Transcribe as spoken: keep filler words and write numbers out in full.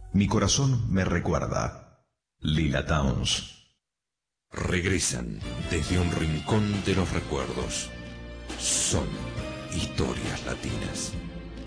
Mi corazón me recuerda. Lila Downs. Regresan desde un rincón de los recuerdos. Son historias latinas.